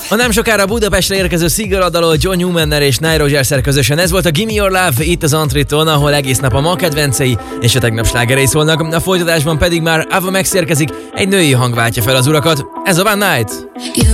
A nem sokára Budapestre érkező Seagull dalol John Newman-nel és Nile Rodgers-szel közösen. Ez volt a Gimme Your Love itt az Antriton, ahol egész nap a ma kedvencei és a tegnap slágerei szólnak. A folytatásban pedig már Ava Max érkezik, egy női hang váltja fel az urakat. Ez a One Night.